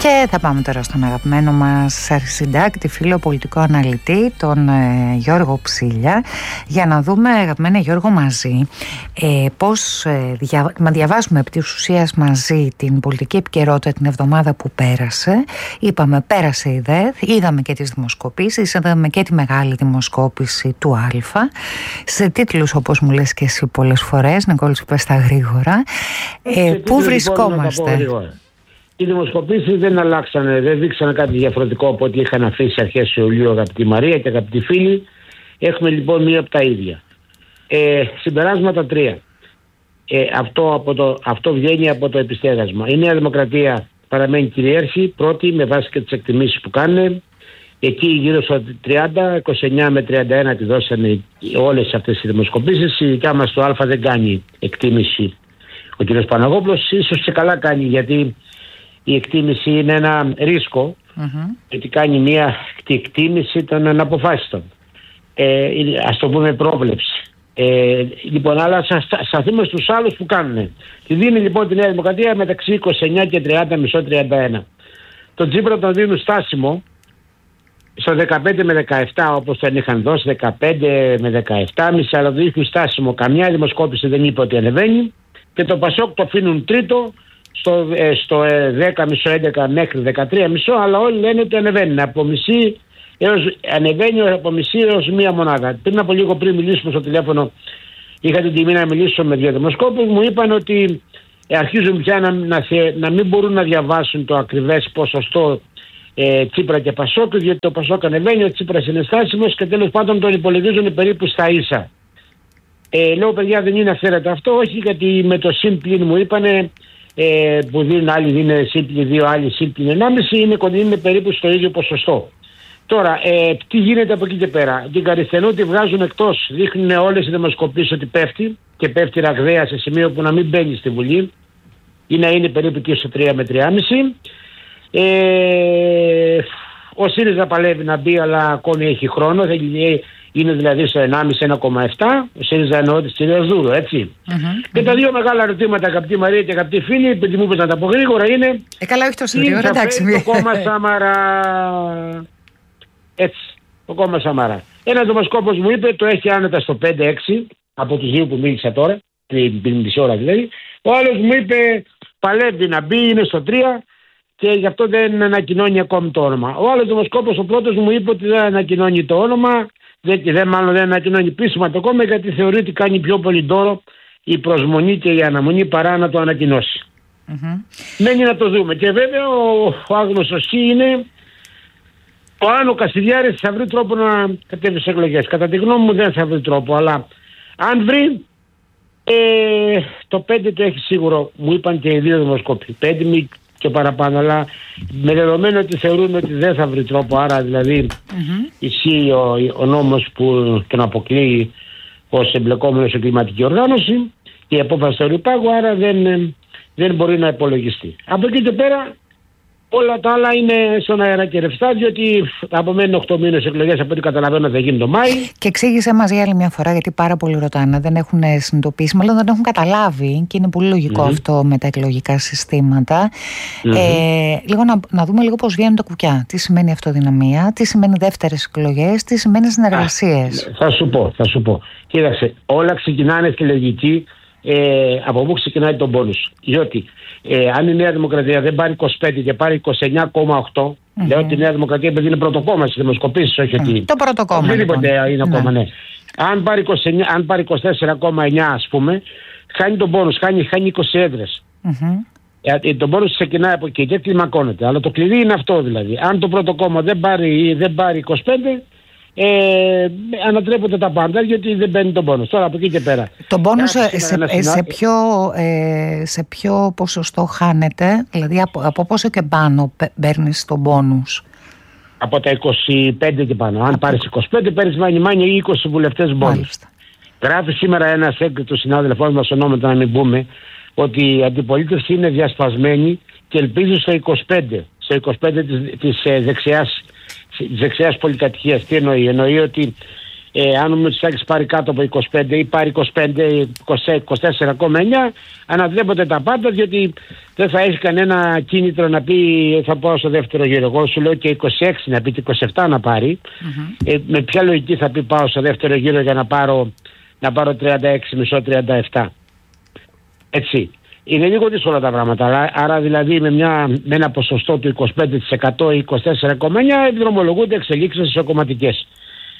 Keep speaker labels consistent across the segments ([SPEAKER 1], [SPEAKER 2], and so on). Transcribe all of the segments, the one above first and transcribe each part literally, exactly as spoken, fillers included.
[SPEAKER 1] Και θα πάμε τώρα στον αγαπημένο μας αρχισυντάκτη, φίλο πολιτικό αναλυτή, τον ε, Γιώργο Ψήλια, για να δούμε, αγαπημένο Γιώργο, μαζί ε, πώς ε, δια, να διαβάσουμε επί της ουσίας μαζί την πολιτική επικαιρότητα την εβδομάδα που πέρασε. Είπαμε, πέρασε η ΔΕΘ, είδαμε και τις δημοσκοπήσεις, είδαμε και τη μεγάλη δημοσκόπηση του Α, σε τίτλους όπως μου λες και εσύ πολλές φορές, Νικόλης, πες τα γρήγορα. Ε, πού βρισκόμαστε?
[SPEAKER 2] Οι δημοσκοπήσεις δεν αλλάξανε, δεν δείξανε κάτι διαφορετικό από ό,τι είχαν αφήσει αρχές Ιουλίου, αγαπητή Μαρία και αγαπητοί φίλοι. Έχουμε λοιπόν μία από τα ίδια. Ε, συμπεράσματα τρία. Ε, αυτό, από το, αυτό βγαίνει από το επιστέγασμα. Η Νέα Δημοκρατία παραμένει κυρίαρχη, πρώτη, με βάση και τις εκτιμήσεις που κάνουν. Εκεί γύρω στο τριάντα, είκοσι εννιά με τριάντα ένα τη δώσανε όλες αυτές οι δημοσκοπήσεις. Η δικιά μας το Α δεν κάνει εκτίμηση ο κ. Παναγόπουλος. Ίσως και καλά κάνει, γιατί η εκτίμηση είναι ένα ρίσκο, mm-hmm. γιατί κάνει μια εκτίμηση των αναποφάσιστων. Ε, ας το πούμε πρόβλεψη. Ε, λοιπόν, αλλά σας σταθούμε στους άλλους που κάνουν. Τη δίνει λοιπόν τη Νέα Δημοκρατία μεταξύ είκοσι εννιά και τριάντα, μισό τριάντα ένα. Τον Τσίπρα τον δίνουν στάσιμο στο δεκαπέντε με δεκαεπτά, όπως τον είχαν δώσει, δεκαπέντε με δεκαεπτά, μισή, αλλά το δείχνουν στάσιμο. Καμιά δημοσκόπηση δεν είπε ότι ανεβαίνει. Και το Πασόκ το αφήνουν τρίτο στο, ε, στο ε, δέκα κόμμα πέντε, έντεκα μέχρι δεκατρία κόμμα πέντε, αλλά όλοι λένε ότι ανεβαίνει. Από μισή έως, ανεβαίνει από μισή έως μία μονάδα. Πριν από λίγο, πριν μιλήσουμε στο τηλέφωνο, είχα την τιμή να μιλήσω με δύο δημοσκόπους, μου είπαν ότι αρχίζουν πια να, να, να μην μπορούν να διαβάσουν το ακριβές ποσοστό ε, Τσίπρα και Πασόκ, διότι το Πασόκ ανεβαίνει, ο Τσίπρας είναι στάσιμος και τέλος πάντων τον υπολογίζουν περίπου στα ίσα. Ε, λέω, παιδιά, δεν είναι αυθαίρετο αυτό, όχι, γιατί με το σύμπλην μου είπανε, ε, που δίνουν άλλοι δίνουν σύμπλην δύο, άλλοι σύμπλην ενάμιση, είναι, είναι περίπου στο ίδιο ποσοστό. Τώρα, ε, τι γίνεται από εκεί και πέρα? Την Καριστενού τη βγάζουν εκτός, δείχνουν όλες οι δημοσκοπήσεις ότι πέφτει και πέφτει ραγδαία σε σημείο που να μην μπαίνει στη Βουλή ή να είναι περίπου και στο τρία με τρία κόμμα πέντε. Ε, ο ΣΥΡΙΖΑ παλεύει να μπει, αλλά ακόμη έχει χρόνο, είναι δηλαδή στο ενάμιση, ένα κόμμα επτά. Ο ΣΥΡΙΖΑ εννοώ της κυρίας Δούρου, έτσι. Mm-hmm, και mm-hmm. τα δύο μεγάλα ερωτήματα, αγαπητή Μαρία και αγαπητοί φίλοι, επειδή μου είπες να τα πω γρήγορα, είναι.
[SPEAKER 1] Ε, καλά, όχι τόσο γρήγορα, εντάξει.
[SPEAKER 2] Το κόμμα Σαμαρά. Έτσι, το κόμμα Σαμαρά. Ένα δημοσκόπος μου είπε, το έχει άνετα στο πέντε έξι, από τους δύο που μίλησα τώρα, την μισή ώρα δηλαδή. Ο άλλος μου είπε, παλεύει να μπει, είναι στο τρία. Και γι' αυτό δεν ανακοινώνει ακόμη το όνομα. Ο άλλος δημοσκόπος, ο πρώτος, μου είπε ότι δεν ανακοινώνει το όνομα, δεν, δεν, μάλλον δεν ανακοινώνει επίσημα το κόμμα, γιατί θεωρεί ότι κάνει πιο πολύ δώρο η προσμονή και η αναμονή παρά να το ανακοινώσει. Mm-hmm. Μένει να το δούμε. Και βέβαια ο, ο άγνωστος είναι ο Άνω Κασιδιάρης, θα βρει τρόπο να κατέβει σε εκλογές. Κατά τη γνώμη μου δεν θα βρει τρόπο, αλλά αν βρει, ε, το πέντε το έχει σίγουρο, μου είπαν και οι δύο δημοσκόποι. πέντε και παραπάνω, αλλά με δεδομένο ότι θεωρούν ότι δεν θα βρει τρόπο, άρα δηλαδή mm-hmm. ισχύει ο, ο νόμος που τον αποκλείει ως εμπλεκόμενος σε κλιματική οργάνωση, η απόφαση του Ρηπάγου, άρα δεν, δεν μπορεί να υπολογιστεί. Από εκεί και πέρα όλα τα άλλα είναι στον αέρα και ρευστά, διότι απομένουν οκτώ μήνες εκλογές, από ό,τι καταλαβαίνω θα γίνει το Μάη. Και
[SPEAKER 1] εξήγησε μας για άλλη μια φορά, γιατί πάρα πολλοί ρωτάνε, δεν έχουν συνειδητοποιήσει, μάλλον δεν έχουν καταλάβει, και είναι πολύ λογικό mm-hmm. αυτό με τα εκλογικά συστήματα. Mm-hmm. Ε, λίγο να, να δούμε λίγο πώς βγαίνουν τα κουκιά. Τι σημαίνει αυτοδυναμία, τι σημαίνει δεύτερες εκλογές, τι σημαίνει συνεργασίες.
[SPEAKER 2] Θα σου πω, θα σου πω. Κοίταξε, όλα ξεκινάνε στη λογική ε, από πού ξεκινάει τον πόνους. Διότι Ε, αν η Νέα Δημοκρατία δεν πάρει είκοσι πέντε και πάρει είκοσι εννιά κόμμα οκτώ, mm-hmm. λέω ότι η Νέα Δημοκρατία, επειδή είναι πρώτο κόμμα στις δημοσκοπήσεις, όχι ότι.
[SPEAKER 1] Το πρώτο κόμμα.
[SPEAKER 2] Οτιδήποτε λοιπόν. είναι ακόμα, ναι. Αν πάρει, είκοσι εννιά, αν πάρει είκοσι τέσσερα κόμμα εννιά, ας πούμε, χάνει τον πόνους, χάνει, χάνει είκοσι έδρες. Mm-hmm. Ε, τον πόνους ξεκινάει από εκεί και κλιμακώνεται. Αλλά το κλειδί είναι αυτό δηλαδή. Αν το πρώτο κόμμα δεν πάρει, δεν πάρει είκοσι πέντε, Ε, ανατρέπονται τα πάντα, γιατί δεν μπαίνει τον πόνος. Τώρα από εκεί και πέρα.
[SPEAKER 1] Τον πόνος σε, σε, σε, ποιο, ε, σε ποιο ποσοστό χάνεται, δηλαδή από, από πόσο και πάνω παίρνεις τον πόνους?
[SPEAKER 2] Από τα είκοσι πέντε και πάνω. Αν από... πάρεις είκοσι πέντε, παίρνεις μάνι μάνι ή είκοσι βουλευτές μπόνους. Γράφει σήμερα ένας έγκριτος συνάδελφός μας, ονόματα να μην πούμε, ότι η αντιπολίτευση είναι διασπασμένη και ελπίζει στο είκοσι πέντε. Στο είκοσι πέντε της, της ε, δεξιάς της δεξιάς πολυκατοικίας. Τι εννοεί? Εννοεί ότι Ε, αν ο Μητσοτάκης πάρει κάτω από είκοσι πέντε ή πάρει είκοσι πέντε, είκοσι τέσσερα κόμμα εννιά, αναβλέπονται τα πάντα, διότι δεν θα έχει κανένα κίνητρο να πει θα πάω στο δεύτερο γύρο. Εγώ σου λέω και είκοσι έξι να πει και είκοσι επτά να πάρει. Mm-hmm. Ε, με ποια λογική θα πει πάω στο δεύτερο γύρο για να πάρω, να πάρω τριάντα έξι κόμμα πέντε τριάντα επτά. Έτσι. Είναι λίγο δύσκολα τα πράγματα. Άρα δηλαδή με, μια, με ένα ποσοστό του είκοσι πέντε τοις εκατό ή είκοσι τέσσερα κόμμα εννιά επιδρομολογούνται εξελίξεις ισοκομματικές.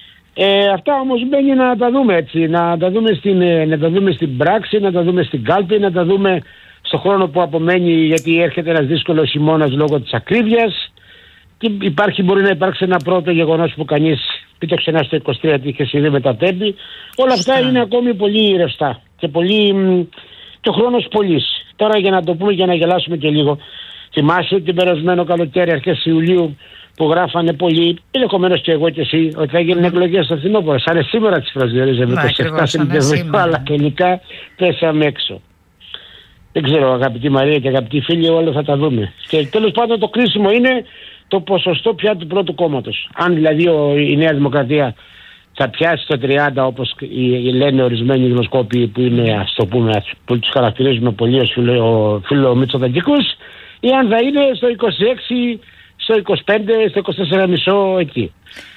[SPEAKER 2] Ε, αυτά όμως μπαίνει να τα δούμε έτσι, να τα δούμε, στην, να τα δούμε στην πράξη, να τα δούμε στην κάλπη, να τα δούμε στο χρόνο που απομένει, γιατί έρχεται ένας δύσκολος χειμώνας λόγω της ακρίβειας και υπάρχει, μπορεί να υπάρξει ένα πρώτο γεγονός που κανείς πει το ξανά στο είκοσι τρία τι είχε συμβεί με τα τέμπη. Όλα αυτά είναι ακόμη πολύ ρευστά και, πολύ, και ο χρόνος πολύς. Τώρα για να το πούμε, για να γελάσουμε και λίγο, θυμάσαι την περασμένο καλοκαίρι αρχές Ιουλίου που γράφανε πολλοί, ενδεχομένως και εγώ και εσύ, ότι θα γίνουν εκλογές στο φθινόπωρο. Σαν σήμερα τις προσδιορίζαμε, το επτά Σεπτεμβρίου, αλλά τελικά πέσαμε έξω. Δεν ξέρω, αγαπητή Μαρία και αγαπητοί φίλοι, όλα θα τα δούμε. Και τέλος πάντων το κρίσιμο είναι το ποσοστό πια του πρώτου κόμματος. Αν δηλαδή ο, η Νέα Δημοκρατία θα πιάσει το τριάντα, όπως λένε ορισμένοι δημοσκόποι που είναι, ας το πούμε, που τους χαρακτηρίζουμε πολύ ως φιλομητσοτακικούς, ή αν θα είναι στο είκοσι έξι, στο είκοσι πέντε, στο είκοσι τέσσερα κόμμα πέντε εκεί.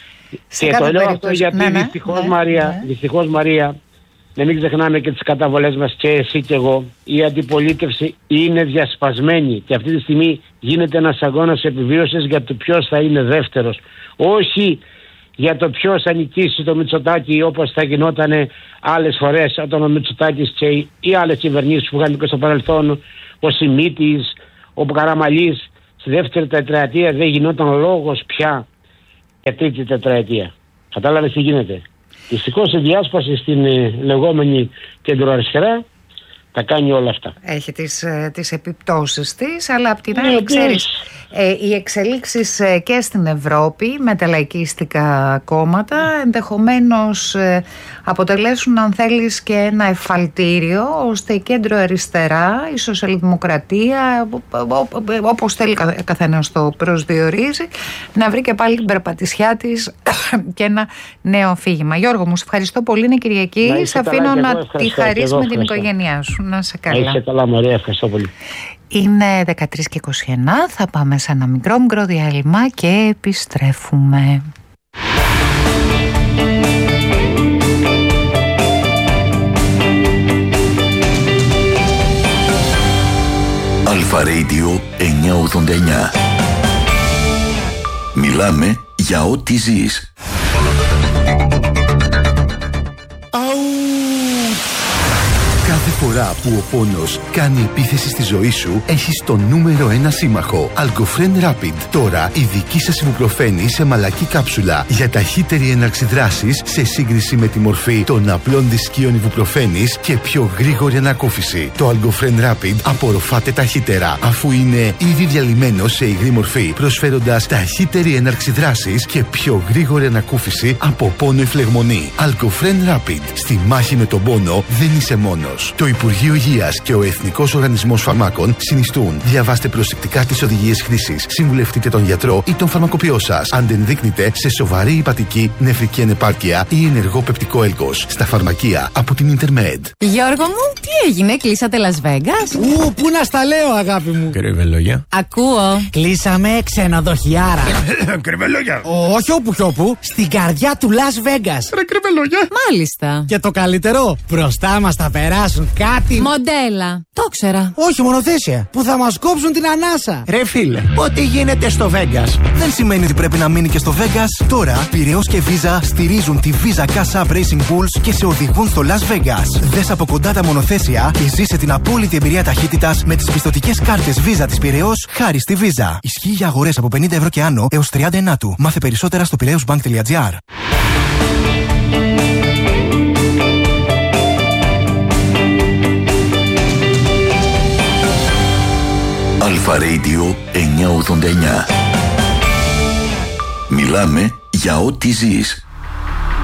[SPEAKER 1] Σε
[SPEAKER 2] και το λέω αυτό γιατί
[SPEAKER 1] ναι, ναι,
[SPEAKER 2] δυστυχώς,
[SPEAKER 1] ναι,
[SPEAKER 2] Μαρία,
[SPEAKER 1] ναι.
[SPEAKER 2] δυστυχώς Μαρία, να μην ξεχνάμε και τις καταβολές μας και εσύ και εγώ. Η αντιπολίτευση είναι διασπασμένη και αυτή τη στιγμή γίνεται ένας αγώνας επιβίωσης για το ποιος θα είναι δεύτερος. Όχι για το ποιος θα νικήσει το Μητσοτάκη, όπως θα γινόταν άλλες φορές όταν ο Μητσοτάκης και οι άλλες κυβερνήσεις που είχαν και στο παρελθόν, ο Σιμίτης, ο Καραμαλής, στη δεύτερη τετραετία δεν γινόταν λόγος πια για τρίτη τετραετία. Κατάλαβες τι γίνεται. Δυστυχώς η διάσπαση στην ε, λεγόμενη κεντροαριστερά θα κάνει όλα αυτά.
[SPEAKER 1] Έχει τις, τις επιπτώσεις της, αλλά απ' την άλλη ναι, ξέρεις, ε, οι εξελίξεις ε, και στην Ευρώπη με τα λαϊκίστικα κόμματα ενδεχομένως ε, αποτελέσουν, αν θέλεις, και ένα εφαλτήριο ώστε η κέντρο αριστερά, η σοσιαλδημοκρατία, όπως θέλει καθένας το προσδιορίζει, να βρει και πάλι την περπατησιά της και ένα νέο αφήγημα. Γιώργο μου, σε ευχαριστώ πολύ, είναι Κυριακή, σε αφήνω να τη χαρείς με την οικογένειά σου. Να σε καλά.
[SPEAKER 2] Να είσαι καλά, Μαρία, ευχαριστώ πολύ.
[SPEAKER 1] Είναι δεκατρείς και είκοσι εννιά, θα πάμε σε ένα μικρό μικρό διάλειμμα και επιστρέφουμε.
[SPEAKER 3] Αλφα Radio εννιακόσια ογδόντα εννιά. Μιλάμε για ό,τι ζεις. Κάθε φορά που ο πόνος κάνει επίθεση στη ζωή σου, έχεις το νούμερο ένα σύμμαχο. Algofren Rapid. Τώρα η δική σας Ibuprofen σε μαλακή κάψουλα για ταχύτερη έναρξη δράσης σε σύγκριση με τη μορφή των απλών δισκίων Ibuprofen και πιο γρήγορη ανακούφιση. Το Algofren Rapid απορροφάται ταχύτερα, αφού είναι ήδη διαλυμένο σε υγρή μορφή, προσφέροντας ταχύτερη έναρξη δράσης και πιο γρήγορη ανακούφιση από πόνο ή φλεγμονή. Algofren Rapid. Στη μάχη με τον πόνο δεν είσαι μόνος. Το Υπουργείο Υγείας και ο Εθνικός Οργανισμός Φαρμάκων συνιστούν. Διαβάστε προσεκτικά τις οδηγίες χρήσης. Συμβουλευτείτε τον γιατρό ή τον φαρμακοποιό σας. Αν δεν δείκνετε σε σοβαρή υπατική, νεφρική ανεπάρκεια ή ενεργό πεπτικό έλκος. Στα φαρμακεία από την Intermed.
[SPEAKER 4] Γιώργο μου, τι έγινε, κλείσατε Las Vegas?
[SPEAKER 5] Ου, πού να στα λέω, αγάπη μου.
[SPEAKER 6] Κρυβελόγια.
[SPEAKER 4] Ακούω.
[SPEAKER 5] Κλείσαμε ξενοδοχιάρα.
[SPEAKER 6] Κρυβελόγια.
[SPEAKER 5] Όχι όπου κι όπου, στην καρδιά του Las Vegas.
[SPEAKER 6] Ρε κρυβελόγια.
[SPEAKER 4] Μάλιστα.
[SPEAKER 5] Και το καλύτερο, μπροστά μας θα περάσουν κάτι.
[SPEAKER 4] Μοντέλα. Το ξέρα.
[SPEAKER 5] Όχι, μονοθέσια. Που θα μας κόψουν την ανάσα.
[SPEAKER 6] Ρε φίλε, ό,τι γίνεται στο Vegas
[SPEAKER 7] δεν σημαίνει ότι πρέπει να μείνει και στο Vegas. Τώρα, Πειραιώς και Visa στηρίζουν τη Visa Cash App Racing Bulls και σε οδηγούν στο Las Vegas. Δες από κοντά τα μονοθέσια και ζήσε την απόλυτη εμπειρία ταχύτητας με τις πιστωτικές κάρτες Visa της Πειραιώς χάρη στη Visa. Ισχύει για αγορές από πενήντα ευρώ και άνω έως τριάντα ενάτου. Μάθε περισσότερα στο πειραιώσbank τελεία gr.
[SPEAKER 3] Αλφα Radio εννιακόσια ογδόντα εννιά. Μιλάμε για ό,τι ζεις.